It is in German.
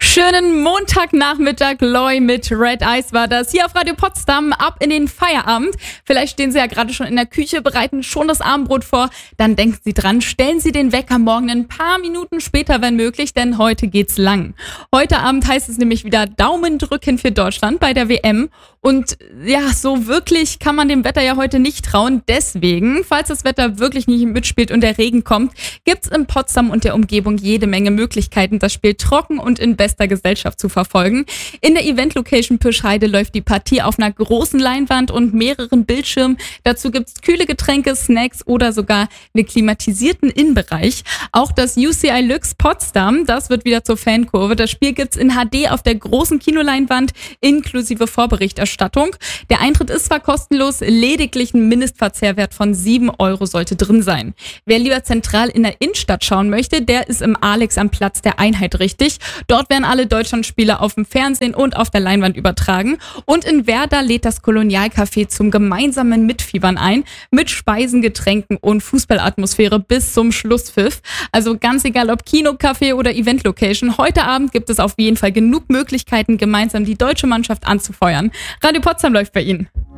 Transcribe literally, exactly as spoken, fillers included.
Schönen Montagnachmittag, Loi mit Red Eyes war das. Hier auf Radio Potsdam, ab in den Feierabend. Vielleicht stehen Sie ja gerade schon in der Küche, bereiten schon das Abendbrot vor. Dann denken Sie dran, stellen Sie den Wecker morgen ein paar Minuten später, wenn möglich, denn heute geht's lang. Heute Abend heißt es nämlich wieder Daumen drücken für Deutschland bei der W M. Und ja, so wirklich kann man dem Wetter ja heute nicht trauen. Deswegen, falls das Wetter wirklich nicht mitspielt und der Regen kommt, gibt's in Potsdam und der Umgebung jede Menge Möglichkeiten, das Spiel trocken und in bester Gesellschaft zu verfolgen. In der Event-Location Pirscheide läuft die Partie auf einer großen Leinwand und mehreren Bildschirmen. Dazu gibt's kühle Getränke, Snacks oder sogar einen klimatisierten Innenbereich. Auch das U C I Lux Potsdam, das wird wieder zur Fankurve. Das Spiel gibt's in H D auf der großen Kinoleinwand inklusive Vorberichterstattung. Der Eintritt ist zwar kostenlos, lediglich ein Mindestverzehrwert von sieben Euro sollte drin sein. Wer lieber zentral in der Innenstadt schauen möchte, der ist im Alex am Platz der Einheit richtig. Dort werden alle Deutschlandspiele auf dem Fernsehen und auf der Leinwand übertragen. Und in Werder lädt das Kolonialcafé zum gemeinsamen Mitfiebern ein, mit Speisen, Getränken und Fußballatmosphäre bis zum Schlusspfiff. Also ganz egal ob Kino, Café oder Event-Location, heute Abend gibt es auf jeden Fall genug Möglichkeiten, gemeinsam die deutsche Mannschaft anzufeuern. Radio Potsdam läuft bei Ihnen.